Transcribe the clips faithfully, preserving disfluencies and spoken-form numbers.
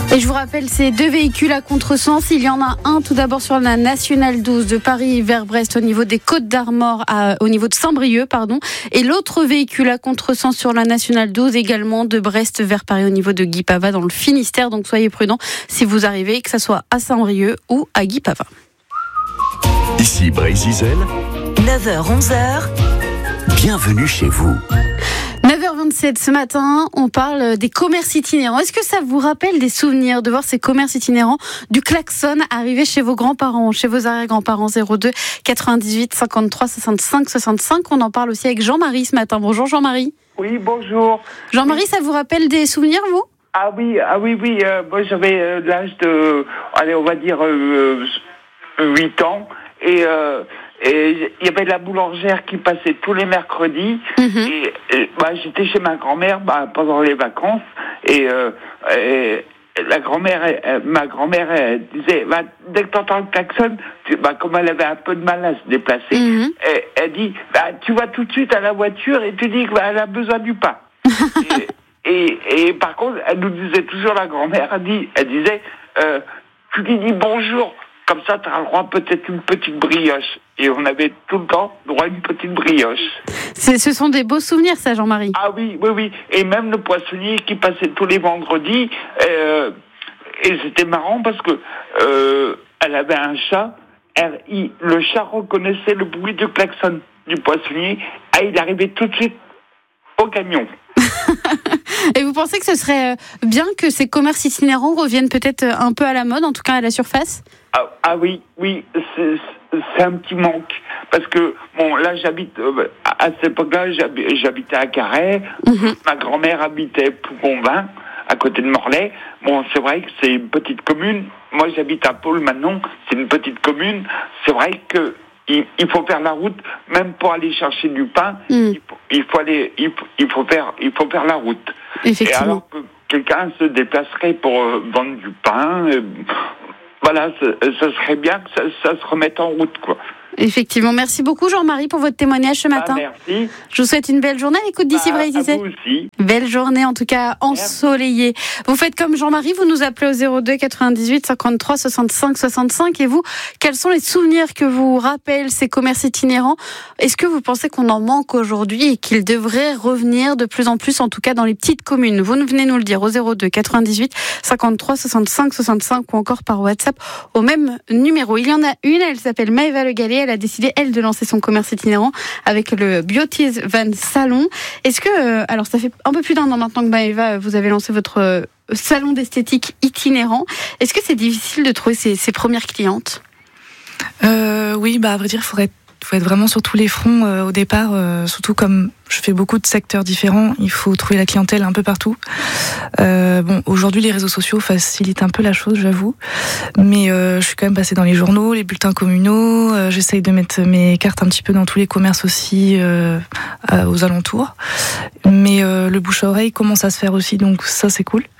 Et je vous rappelle, ces deux véhicules à contresens. Il y en a un tout d'abord sur la nationale douze de Paris vers Brest au niveau des Côtes d'Armor, à, au niveau de Saint-Brieuc, pardon. Et l'autre véhicule à contresens sur la nationale douze également de Brest vers Paris au niveau de Guipava dans le Finistère. Donc soyez prudents si vous arrivez, que ce soit à Saint-Brieuc ou à Guipava. Ici Brésil, neuf heures onze heures. Bienvenue chez vous. neuf heures vingt-sept ce matin, on parle des commerces itinérants. Est-ce que ça vous rappelle des souvenirs de voir ces commerces itinérants du klaxon arriver chez vos grands-parents, chez vos arrière-grands-parents? Zéro deux quatre-vingt-dix-huit cinquante-trois soixante-cinq soixante-cinq. On en parle aussi avec Jean-Marie ce matin. Bonjour Jean-Marie. Oui, bonjour. Jean-Marie, ça vous rappelle des souvenirs, vous? Ah oui, ah oui, oui. Euh, moi, j'avais euh, l'âge de, allez, on va dire euh, huit ans, et euh, et il y avait la boulangère qui passait tous les mercredis. Mm-hmm. Et, et bah, j'étais chez ma grand-mère bah, pendant les vacances, et, euh, et la grand-mère, elle, ma grand-mère, elle disait, bah, dès que t'entends le klaxon, tu, bah, comme elle avait un peu de mal à se déplacer, mm-hmm. elle, elle dit, bah, tu vas tout de suite à la voiture et tu dis qu'elle bah, a besoin du pain. et, Et, et par contre, elle nous disait toujours, la grand-mère, elle, dit, elle disait, euh, tu lui dis bonjour, comme ça tu auras le droit peut-être une petite brioche. Et on avait tout le temps le droit à une petite brioche. C'est, ce sont des beaux souvenirs, ça, Jean-Marie. Ah oui, oui, oui. Et même le poissonnier qui passait tous les vendredis, euh, et c'était marrant parce que euh, elle avait un chat, R I, le chat reconnaissait le bruit du klaxon du poissonnier, et il arrivait tout de suite au camion. Et vous pensez que ce serait bien que ces commerces itinérants reviennent peut-être un peu à la mode, en tout cas à la surface? Ah, ah oui, oui, c'est, c'est un petit manque. Parce que, bon, là, j'habite, euh, à cette époque-là, j'habitais à Carhaix. Mm-hmm. Ma grand-mère habitait Plougonvin, à côté de Morlaix. Bon, c'est vrai que c'est une petite commune. Moi, j'habite à Pôle maintenant, c'est une petite commune. C'est vrai que il faut faire la route, même pour aller chercher du pain. Mm. Il, faut, il faut aller, il faut, il faut faire, il faut faire la route. Effectivement. Et alors que quelqu'un se déplacerait pour euh, vendre du pain, euh, voilà, ce, ce serait bien que ça, ça se remette en route, quoi. Effectivement. Merci beaucoup, Jean-Marie, pour votre témoignage ce matin. Ah, merci. Je vous souhaite une belle journée à l'écoute d'ici bah, Brésil. Vous aussi. Belle journée, en tout cas, ensoleillée. Merci. Vous faites comme Jean-Marie, vous nous appelez au zéro deux quatre-vingt-dix-huit cinquante-trois soixante-cinq soixante-cinq. Et vous, quels sont les souvenirs que vous rappellent ces commerces itinérants? Est-ce que vous pensez qu'on en manque aujourd'hui et qu'ils devraient revenir de plus en plus, en tout cas dans les petites communes? Vous venez nous le dire au zéro deux quatre-vingt-dix-huit cinquante-trois soixante-cinq soixante-cinq ou encore par WhatsApp au même numéro. Il y en a une, elle s'appelle Maëva Le Gallé. Elle a décidé, elle, de lancer son commerce itinérant avec le Beauties Van Salon. Est-ce que, euh, alors ça fait un peu plus d'un an maintenant que Maëva, vous avez lancé votre euh, salon d'esthétique itinérant. Est-ce que c'est difficile de trouver ses, ses premières clientes? euh, Oui, bah à vrai dire, il faudrait Il faut être vraiment sur tous les fronts euh, au départ, euh, surtout comme je fais beaucoup de secteurs différents, il faut trouver la clientèle un peu partout. Euh, bon, aujourd'hui, les réseaux sociaux facilitent un peu la chose, j'avoue, mais euh, je suis quand même passée dans les journaux, les bulletins communaux, euh, j'essaye de mettre mes cartes un petit peu dans tous les commerces aussi, euh, euh, aux alentours. Mais euh, le bouche à oreille commence à se faire aussi, donc ça, c'est cool.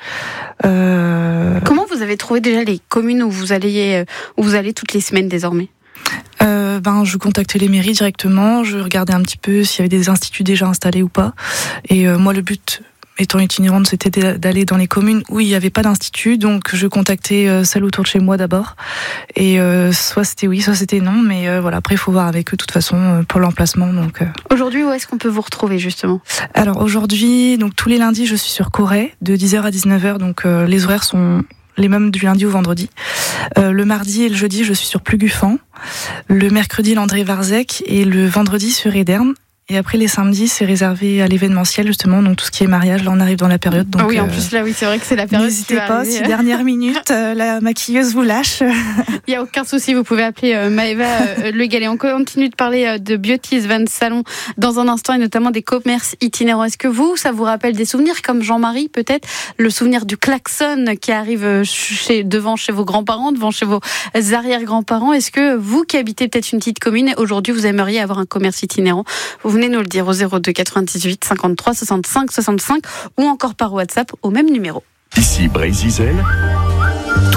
Euh... Comment vous avez trouvé déjà les communes où vous allez, où vous allez toutes les semaines désormais? Euh, ben, je contactais les mairies directement, je regardais un petit peu s'il y avait des instituts déjà installés ou pas. Et euh, moi, le but, étant itinérante, c'était d'aller dans les communes où il n'y avait pas d'institut. Donc, je contactais euh, celles autour de chez moi d'abord. Et euh, soit c'était oui, soit c'était non. Mais euh, voilà, après, il faut voir avec eux, de toute façon, euh, pour l'emplacement. Donc, euh... Aujourd'hui, où est-ce qu'on peut vous retrouver, justement? Alors, aujourd'hui, donc tous les lundis, je suis sur Corée, de dix heures à dix-neuf heures. Donc, euh, les horaires sont les mêmes du lundi au vendredi. Euh, le mardi et le jeudi, je suis sur Plugufan. Le mercredi, l'André Varzec. Et le vendredi, sur Ederne. Et après, les samedis, c'est réservé à l'événementiel, justement. Donc, tout ce qui est mariage, là, on arrive dans la période. Donc, ah oui, en euh, plus, là, oui, c'est vrai que c'est la période. N'hésitez pas, si dernière minute, euh, la maquilleuse vous lâche. Il n'y a aucun souci, vous pouvez appeler euh, Maëva euh, Le Gallé. On continue de parler euh, de Beauties Van Salon dans un instant, et notamment des commerces itinérants. Est-ce que vous, ça vous rappelle des souvenirs, comme Jean-Marie, peut-être? Le souvenir du klaxon qui arrive chez, devant chez vos grands-parents, devant chez vos arrière-grands-parents. Est-ce que vous, qui habitez peut-être une petite commune, aujourd'hui, vous aimeriez avoir un commerce itinérant? Vous venez nous le dire au zéro deux quatre-vingt-dix-huit cinquante-trois soixante-cinq soixante-cinq ou encore par WhatsApp au même numéro. Ici Brésil, tout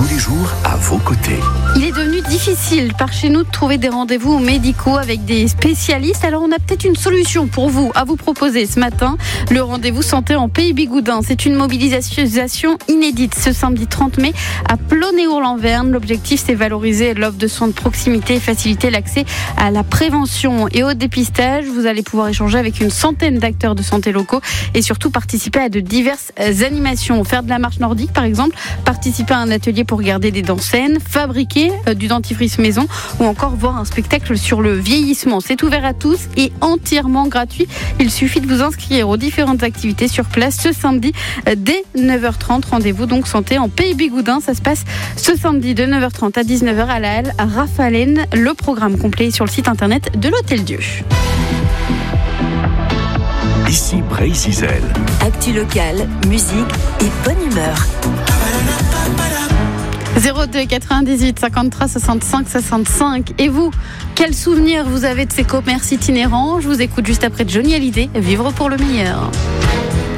tous les jours à vos côtés. Il est devenu difficile par chez nous de trouver des rendez-vous médicaux avec des spécialistes. Alors on a peut-être une solution pour vous à vous proposer ce matin. Le rendez-vous santé en Pays Bigoudin. C'est une mobilisation inédite ce samedi trente mai à Plonéour-Lanverne. L'objectif, c'est valoriser l'offre de soins de proximité et faciliter l'accès à la prévention et au dépistage. Vous allez pouvoir échanger avec une centaine d'acteurs de santé locaux et surtout participer à de diverses animations. Faire de la marche nordique par exemple, participer à un atelier pour garder des dents saines, fabriquer euh, du dentifrice maison ou encore voir un spectacle sur le vieillissement. C'est ouvert à tous et entièrement gratuit. Il suffit de vous inscrire aux différentes activités sur place ce samedi euh, dès neuf heures trente. Rendez-vous donc santé en Pays Bigoudin. Ça se passe ce samedi de neuf heures trente à dix-neuf heures à la halle Rafalène. Le programme complet est sur le site internet de l'Hôtel-Dieu. Ici Brésil. Actu locale, musique et bonne humeur. zéro deux quatre-vingt-dix-huit cinquante-trois soixante-cinq soixante-cinq. Et vous, quel souvenir vous avez de ces commerces itinérants? Je vous écoute juste après Johnny Hallyday, Vivre pour le meilleur.